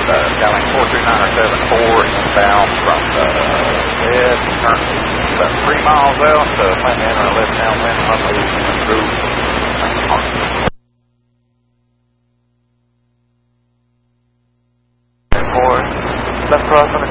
County 42974 inbound from the west, turn about 3 miles out to Plant enter a left downwind runway through St. Martin. Left cross on the